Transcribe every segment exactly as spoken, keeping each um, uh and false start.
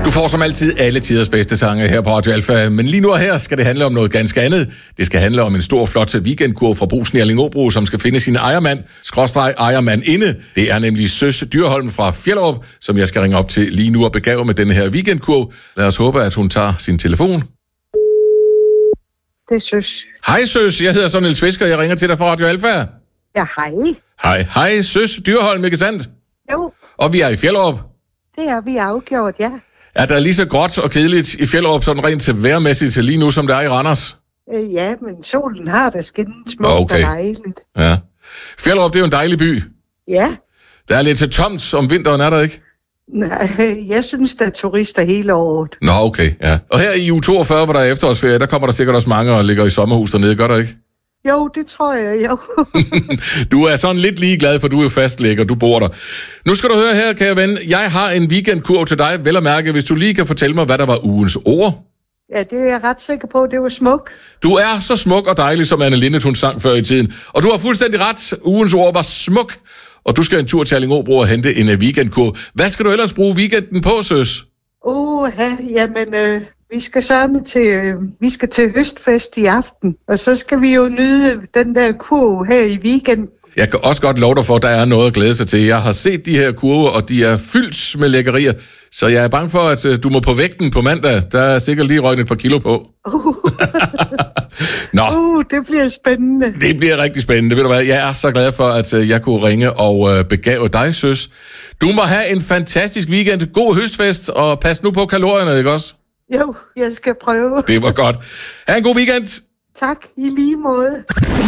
Du får som altid alle tiders bedste sange her på Radio Alfa, men lige nu og her skal det handle om noget ganske andet. Det skal handle om en stor, flot weekendkur fra Brugsen i Allingåbro, som skal finde sin ejermand, skråstreg ejermand inde. Det er nemlig Søs Dyrholm fra Fjellerup, som jeg skal ringe op til lige nu og begave med denne her weekendkur. Lad os håbe, at hun tager sin telefon. Det er Søs. Hej Søs, jeg hedder så Niels Fisker, jeg ringer til dig fra Radio Alfa. Ja, hej. Hej, hej Søs Dyrholm, ikke sandt? Jo. Og vi er i Fjellerup. Det er vi afgjort, ja. Er der lige så gråt og kedeligt i Fjellerup, sådan rent til vejrmæssigt til lige nu, som det er i Randers? Øh, ja, men solen har da skinnet smukt okay. og dejligt. Ja. Fjellerup, det er jo en dejlig by. Ja. Der er lidt til tomt om vinteren, er der ikke? Nej, jeg synes, der er turister hele året. Nå, okay, ja. Og her i uge toogfyrre, hvor der er efterårsferie, der kommer der sikkert også mange og ligger i sommerhus dernede, gør der ikke? Jo, det tror jeg, jo. Du er sådan lidt ligeglad, for du er jo fastlægger, du bor der. Nu skal du høre her, kære ven. Jeg har en weekendkur til dig, vel at mærke, hvis du lige kan fortælle mig, hvad der var ugens ord. Ja, det er jeg ret sikker på, det var smuk. Du er så smuk og dejlig, som Anne Linnet, hun sang før i tiden. Og du har fuldstændig ret. Ugens ord var smuk. Og du skal en tur til Allingåbro og hente en weekendkur. Hvad skal du ellers bruge weekenden på, Søs? Åh, jamen, øh, vi skal sammen til, øh, vi skal til høstfest i aften. Og så skal vi jo nyde den der kur her i weekenden. Jeg kan også godt love dig for, at der er noget at glæde sig til. Jeg har set de her kurver, og de er fyldt med lækkerier. Så jeg er bange for, at du må på vægten på mandag. Der er sikkert lige røgnet et par kilo på. Uh. Nå. Uh, det bliver spændende. Det bliver rigtig spændende. Ved du hvad, jeg er så glad for, at jeg kunne ringe og begave dig, Søs. Du må have en fantastisk weekend. God høstfest, og pas nu på kalorierne, ikke også? Jo, jeg skal prøve. Det var godt. Ha' en god weekend. Tak, i lige måde.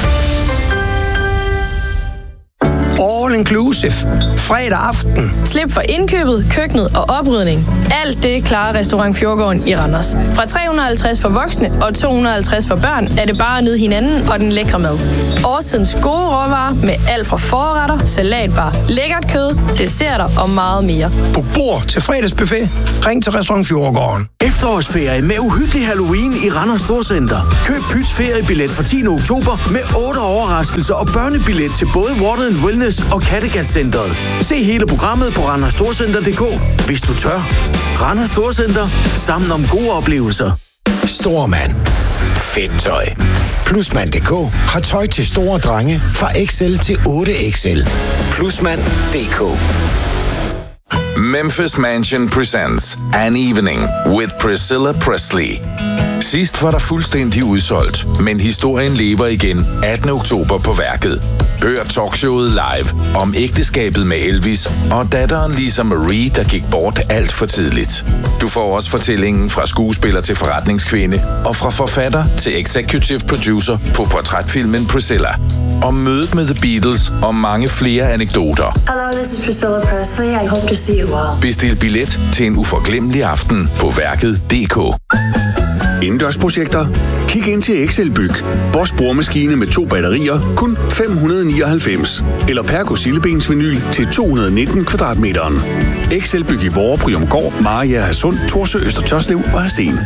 All inclusive. Fredag aften. Slip for indkøbet, køkkenet og oprydning. Alt det klarer Restaurant Fjordgården i Randers. Fra tre hundrede og halvtreds for voksne og to hundrede og halvtreds for børn er det bare at nyde hinanden og den lækre mad. Årstidens gode råvarer med alt fra forretter, salatbar, lækkert kød, desserter og meget mere. På bord til fredagsbuffet. Ring til Restaurant Fjordgården. Efterårsferie med uhyggelig Halloween i Randers Storcenter. Køb Pyts feriebillet fra tiende oktober med otte overraskelser og børnebillet til både Water and Wellness og Kattegat-centret. Se hele programmet på randers storcenter punktum d k, hvis du tør. Randers Storcenter. Sammen om gode oplevelser. Stormand. Fedt tøj. Plusmand punktum d k har tøj til store drenge fra X L til otte X L. Plusmand punktum d k. Memphis Mansion presents An Evening with Priscilla Presley. Sidst var der fuldstændig udsolgt, men historien lever igen attende oktober på Værket. Hør talkshowet live om ægteskabet med Elvis og datteren Lisa Marie, der gik bort alt for tidligt. Du får også fortællingen fra skuespiller til forretningskvinde og fra forfatter til executive producer på portrætfilmen Priscilla. Om mødet med The Beatles og mange flere anekdoter. Hello, this is Priscilla Presley. I hope to see you well. Bestil billet til en uforglemmelig aften på Værket punktum d k. Indendørsprojekter? Kig ind til X L Byg. Bosch boremaskine med to batterier, kun fem hundrede nioghalvfems. Eller Perco sildebensvinyl til to hundrede og nitten kvadratmeteren. X L Byg i Vorre, Bryumgård, Mariager, Hadsund, Thorsø, Øster Tørslev og Hadsten.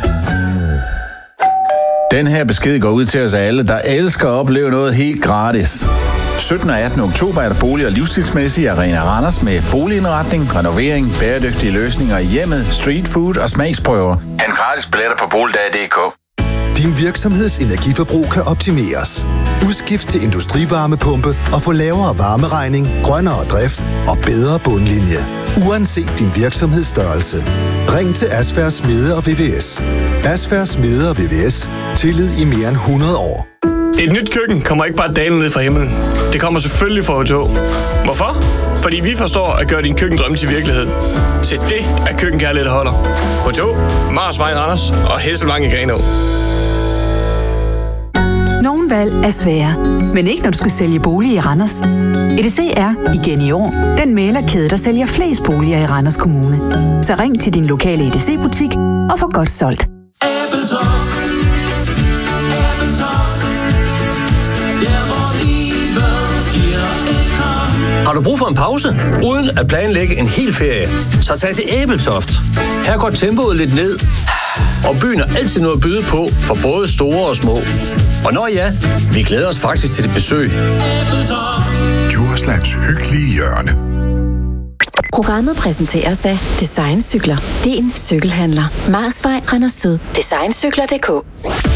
Den her besked går ud til os alle, der elsker at opleve noget helt gratis. syttende og attende oktober er der bolig- og livsstilsmæssig Arena Randers med boligindretning, renovering, bæredygtige løsninger i hjemmet, street food og smagsprøver. Hent gratis billetter på boligdag punktum d k. Din virksomheds energiforbrug kan optimeres. Udskift til industrivarmepumpe og få lavere varmeregning, grønnere drift og bedre bundlinje. Uanset din virksomhedsstørrelse. Ring til Asfær Smede og V V S. Asfær Smede og V V S. Tillid i mere end hundrede år. Et nyt køkken kommer ikke bare dalende ned fra himlen. Det kommer selvfølgelig fra H to. Hvorfor? Fordi vi forstår at gøre din køkkendrømme til virkelighed. Så det er køkkenkærlighed, der holder. H to, Marsvej Randers og Hesselvang i Grenaa. Nogle valg er svære, men ikke når du skal sælge bolig i Randers. E D C er, igen i år, den mæglerkæde, der sælger flest boliger i Randers Kommune. Så ring til din lokale E D C-butik og få godt solgt. Har du brug for en pause, uden at planlægge en hel ferie, så tag til Ebeltoft. Her går tempoet lidt ned, og byen har altid noget at byde på for både store og små. Og når ja, vi glæder os faktisk til det besøg. Djurslands hyggelige hjørne. Programmet præsenteres af Design Cykler. Din cykelhandler. Marsvej, Randers Syd. Design Cykler punktum d k